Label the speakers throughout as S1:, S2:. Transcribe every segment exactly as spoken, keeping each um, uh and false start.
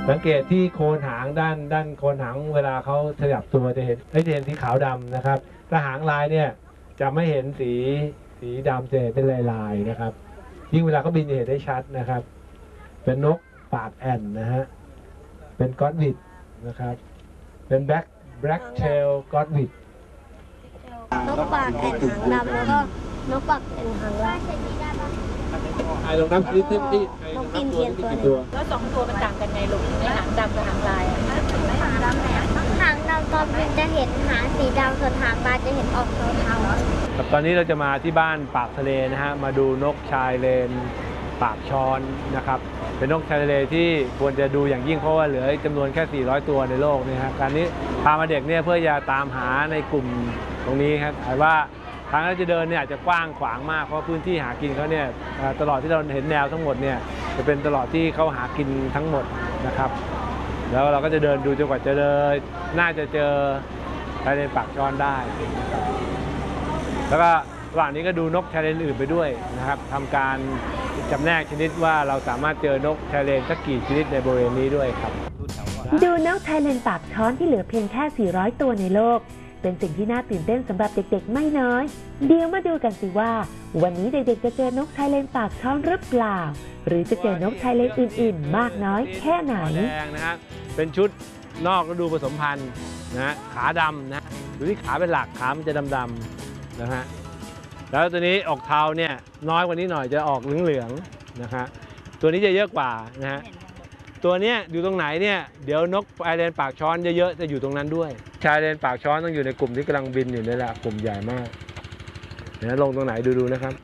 S1: สังเกตที่โคนหางด้านด้านโคนหางเวลาเขาขยับตัวจะเห็นจะเห็นสีขาวดำนะครับถ้าหางลายเนี่ยจะไม่เห็นสีสีดำจะเห็นเป็นลายๆนะครับยิ่งเวลาเขาบินจะเห็นได้ชัดนะครับเป็นนกปากแอนนะฮะเป็นก็อดวิดนะครับเป็นแบล็คแบล็คเทลก็อดวิด
S2: นกปากแอนหางดำแล้วก็นกปากแอนหางลาย
S1: ไอ้ลงน้ำคิดที่
S2: นกกินเทียนตัว
S3: แล้วสองตัวมันต่างกันไงลูกในหางดำกับหางลาย
S2: หางดำเนี่ยหางดำตอนบินจะเห็นหางสีดำส่วนหางลายจะเห็นออกเทา
S1: ๆตอนนี้เราจะมาที่บ้านปากทะเลนะฮะมาดูนกชายเลนปากช้อนนะครับเป็นนกชายทะเลที่ควรจะดูอย่างยิ่งเพราะว่าเหลือจำนวนแค่สี่ร้อยตัวในโลกนี่ฮะการนี้พามาเด็กเนี่ยเพื่อจะตามหาในกลุ่มตรงนี้ครับแต่ว่าทางที่จะเดินเนี่ยอาจจะกว้างขวางมากเพราะพื้นที่หากินเขาเนี่ยตลอดที่เราเห็นแนวทั้งหมดเนี่ยจะเป็นตลอดที่เขาหากินทั้งหมดนะครับแล้วเราก็จะเดินดูจนกว่าจะเดินน่าจะเจอชายเลนปากช้อนได้แล้วก็ระหว่างนี้ก็ดูนกชายเลนอื่นไปด้วยนะครับทำการจำแนกชนิดว่าเราสามารถเจอนกชายเลนสักกี่ชนิดในบริเวณนี้ด้วยครับ
S4: ดูนกชายเลนปากช้อนที่เหลือเพียงแค่สี่ร้อยตัวในโลกเป็นสิ่งที่น่าตื่นเต้นสำหรับเด็กๆไม่น้อยเดี๋ยวมาดูกันสิว่าวันนี้เด็กๆจะเจอนกชายเลนปากช้อนหรือเปล่าหรือจะเจอนกชายเลนอื่นๆมากน้อยแค่ไหน
S1: แดงนะฮะเป็นชุดนอกฤดูผสมพันธุ์นะขาดำนะดูที่ขาเป็นหลักขามันจะดำๆนะฮะแล้วตัวนี้ออกเทาเนี่ยน้อยกว่านี้หน่อยจะออกเหลืองๆนะฮะตัวนี้จะเยอะกว่านะฮะตัวนี้อยู่ตรงไหนเนี่ยเดี๋ยวนกชายเลนปากช้อนเยอะๆจะอยู่ตรงนั้นด้วยชายเลนปากช้อนต้องอยู่ในกลุ่มที่กำลังบินอยู่นี่แหละกลุ่มใหญ่มากนะลงตรงไหนดูๆนะครับ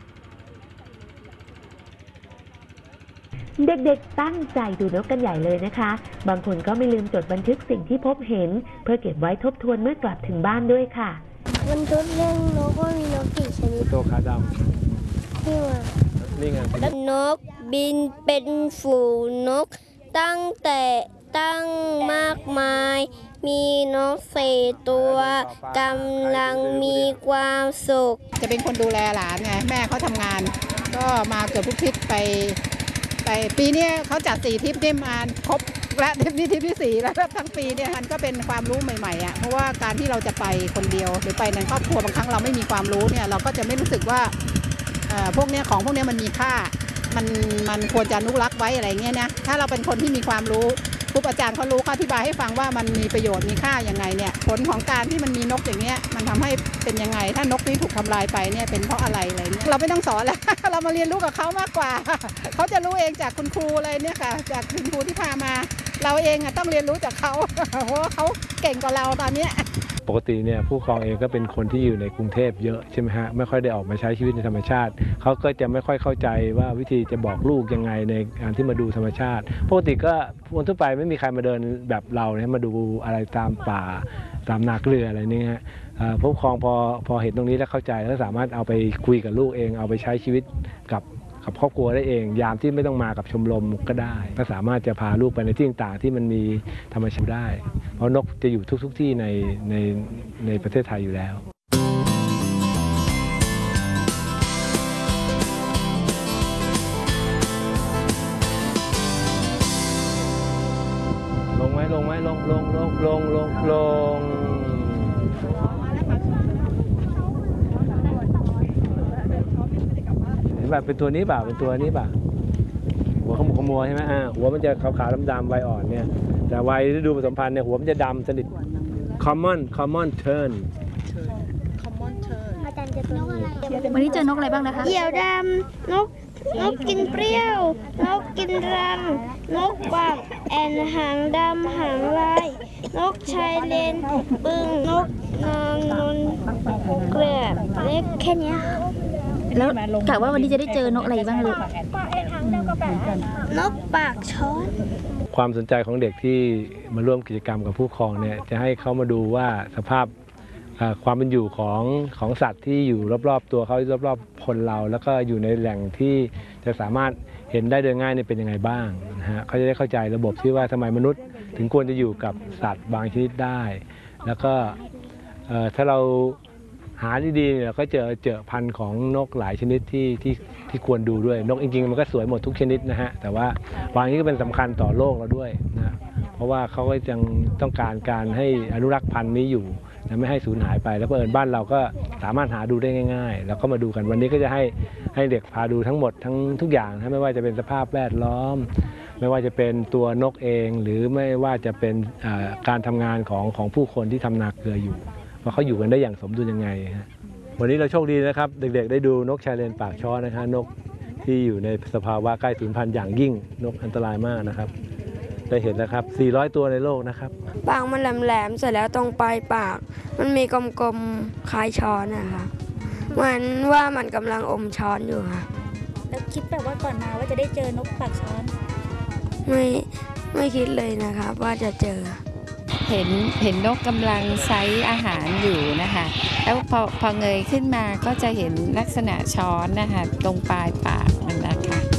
S4: เด็กๆตั้งใจดูนกกันใหญ่เลยนะคะบางคนก็ไม่ลืมจดบันทึกสิ่งที่พบเห็นเพื่อเก็บไว้ทบทวนเมื่อกลับถึงบ้านด้วยค่ะ
S2: บันทึกเรื่องนกว่ามีนกกี่ชนิด
S1: ตัวขาดำ
S2: ที่ว่า
S1: นี่ไง
S2: นกบินเป็นฝูงนกตั้งแต่ตั้งมากมายมีนกสี่ตัวกำลังมีความสุข
S3: จะเป็นคนดูแลหลานไงแม่เขาทำงานก็มาเกือบทุกทริปไปไปปีนี้เขาจัดสี่ทริปนี่มาครบและทริปนี้ทริปที่สี่แล้วทั้งปีเนี่ยมันก็เป็นความรู้ใหม่ๆอ่ะเพราะว่าการที่เราจะไปคนเดียวหรือไปในครอบครัวบางครั้งเราไม่มีความรู้เนี่ยเราก็จะไม่รู้สึกว่าพวกนี้ของพวกนี้มันมีค่ามันมันควรจะอนุรักษ์ไว้อะไรเงี้ยนะถ้าเราเป็นคนที่มีความรู้ครูอาจารย์เขารู้เขาอธิบายให้ฟังว่ามันมีประโยชน์มีค่ายังไงเนี่ยผลของการที่มันมีนกอย่างเงี้ยมันทำให้เป็นยังไงถ้านกนี้ถูกทำลายไปเนี่ยเป็นเพราะอะไรอะไรเงี้ยเราไม่ต้องสอนแล้ว เรามาเรียนรู้กับเขามากกว่าเขาจะรู้เองจากคุณครูอะไรเนี่ยค่ะจากคุณครูที่พามาเราเองอ่ะต้องเรียนรู้จากเขาเพราะว่าเขาเก่งกว่าเราตอนนี้
S1: ปกติเนี่ยผู้ปกครองเองก็เป็นคนที่อยู่ในกรุงเทพเยอะใช่ไหมฮะไม่ค่อยได้ออกมาใช้ชีวิตในธรรมชาติเขาก็จะไม่ค่อยเข้าใจว่าวิธีจะบอกลูกยังไงในการที่มาดูธรรมชาติปกติก็คนทั่วไปไม่มีใครมาเดินแบบเราเนี่ยมาดูอะไรตามป่าตามนาเกลืออะไรนี่ฮะผู้ปกครองพอพอเห็นตรงนี้แล้วเข้าใจแล้วสามารถเอาไปคุยกับลูกเองเอาไปใช้ชีวิตกับกับครอบครัวได้เองยามที่ไม่ต้องมากับชมรมก็ได้ก็สามารถจะพาลูกไปในที่ต่างๆที่มันมีธรรมชาติได้เพราะนกจะอยู่ทุกๆที่ในในในประเทศไทยอยู่แล้วลงไหมลงไหมลงลงลงลงลงลงแบบเป็นตัวนี้เปล่าเป็นตัวนี้เปล่าหัวขมุกขมัวใช่ไหมอ่าหัวมันจะขาวๆดำๆใบอ่อนเนี่ยแต่วัยฤดูผสมพันธุ์เนี่ยหัวมันจะดำสนิท common common tern
S3: common tern
S2: อาจารย์จะตัวนี้
S5: วันนี้เจอนกอะไรบ้างนะคะ
S2: เหยี่ยวดำนกนกกินเปรี้ยวนกกินรังนกปากแอนหางดำหางลายนกชายเลนปึ้งนกนางนนเกลือเล็กแค่นี้
S5: แล้วกะว่าวันนี้จะได้เจอนกอะไรบ้างลูก
S2: นกปากช้อน
S1: ความสนใจของเด็กที่มาร่วมกิจกรรมกับผู้ปกครองเนี่ยจะให้เขามาดูว่าสภาพความเป็นอยู่ของของสัตว์ที่อยู่รอบๆตัวเขารอบๆคนเราแล้วก็อยู่ในแหล่งที่จะสามารถเห็นได้โดยง่ายเนี่ยเป็นยังไงบ้างนะฮะเขาจะได้เข้าใจระบบที่ว่าทำไมมนุษย์ถึงควรจะอยู่กับสัตว์บางชนิดได้แล้วก็ถ้าเราหาดีๆเนี่ยก็เจอเจอพันธุ์ของนกหลายชนิดที่ที่ที่ควรดูด้วยนกจริงๆมันก็สวยหมดทุกชนิดนะฮะแต่ว่าบางทีก็เป็นสำคัญต่อโลกเราด้วยนะเพราะว่าเขาก็ยังต้องการการให้อนุรักษ์พันธุ์นี้อยู่นะไม่ให้สูญหายไปแล้วเผอิญบ้านเราก็สามารถหาดูได้ง่ายๆแล้วก็มาดูกันวันนี้ก็จะให้ให้เด็กพาดูทั้งหมดทั้งทุกอย่างนะไม่ว่าจะเป็นสภาพแวดล้อมไม่ว่าจะเป็นตัวนกเองหรือไม่ว่าจะเป็นการทำงานของของผู้คนที่ทำนาเกลืออยู่ว่าเขาอยู่กันได้อย่างสมดุลยังไงฮะวันนี้เราโชคดีนะครับเด็กๆได้ดูนกชายเลนปากช้อนนะคะนกที่อยู่ในสภาวะใกล้สูญพันธุ์อย่างยิ่งนกอันตรายมากนะครับได้เห็นแล้วครับสี่ร้อยตัวในโลกนะครับ
S2: ปากมันแหลมๆเสร็จแล้วตรงปลายปากมันมีกลมๆคล้ายช้อนนะคะเหมือนว่ามันกำลังอมช้อนอยู่ค่ะ
S5: แล้วคิดแบบว่าก่อนมาว่าจะได้เจอนกปากช้อน
S2: ไม่ไม่คิดเลยนะคะว่าจะเจอ
S6: เห็นเห็นนกกำลังไซส์อาหารอยู่นะคะแล้วพอพอเงยขึ้นมาก็จะเห็นลักษณะช้อนนะคะตรงปลายปากมันนะคะ